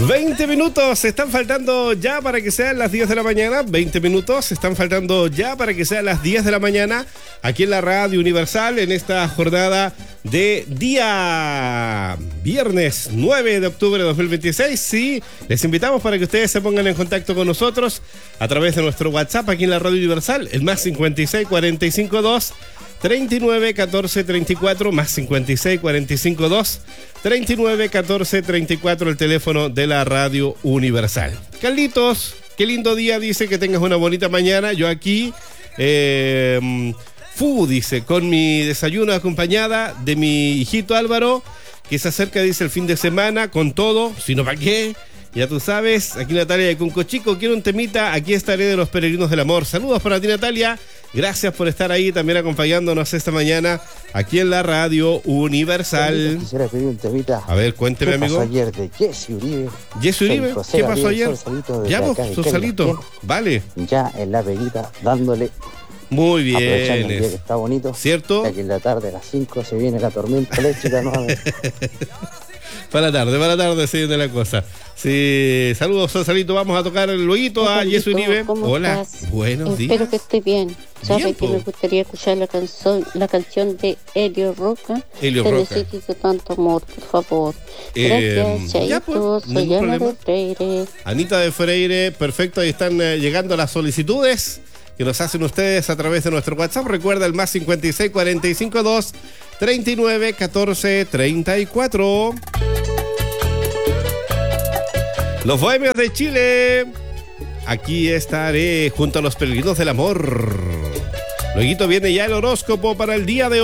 20 minutos están faltando ya para que sean las 10 de la mañana. 20 minutos están faltando ya para que sean las 10 de la mañana aquí en la Radio Universal en esta jornada de día viernes 9 de octubre de 2026. Sí, les invitamos para que ustedes se pongan en contacto con nosotros a través de nuestro WhatsApp aquí en la Radio Universal, el más 56 45 2 39 14 34, más 56 45 2 39 14 34, el teléfono de la Radio Universal. Carlitos, qué lindo día, dice, que tengas una bonita mañana. Yo aquí, dice, con mi desayuno acompañada de mi hijito Álvaro, que se acerca, dice, el fin de semana, con todo, si no, ¿para qué? Ya tú sabes, aquí Natalia de Cunco Chico, quiero un temita, aquí estaré de los Peregrinos del Amor. Saludos para ti, Natalia. Gracias por estar ahí también acompañándonos esta mañana aquí en la Radio Universal. Quisiera pedir un temita. A ver, cuénteme, amigo. ¿Qué pasó ayer de Jesse Uribe? Jesse Uribe, ¿qué pasó ayer? Ya vos, Sausalito, vale. Ya en la peguita, dándole. Muy bien. Aprovechando el día que está bonito. ¿Cierto? Ya que en la tarde a las 5 se viene la tormenta eléctrica nuevamente. Para la tarde se viene la cosa. Sí, saludos, Sausalito. Vamos a tocar el lueguito a Jesse Uribe. Hola, estás? Buenos días. Espero que esté bien. Sabe que me gustaría escuchar la canción de Elio Roca. Elio Roca. Necesito tanto amor, por favor. Gracias, Chaito. Soy Ana de Freire. Anita de Freire, perfecto. Ahí están llegando las solicitudes que nos hacen ustedes a través de nuestro WhatsApp. Recuerda el más 56 45 2 39 14 34. Los Bohemios de Chile. Aquí estaré junto a los Peregrinos del Amor. Luego viene ya el horóscopo para el día de hoy.